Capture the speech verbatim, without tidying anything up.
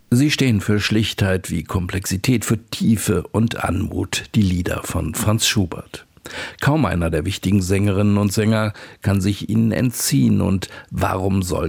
Sie stehen für Schlichtheit wie Komplexität, für Tiefe und Anmut, die Lieder von Franz Schubert. Kaum einer der wichtigen Sängerinnen und Sänger kann sich ihnen entziehen, und warum soll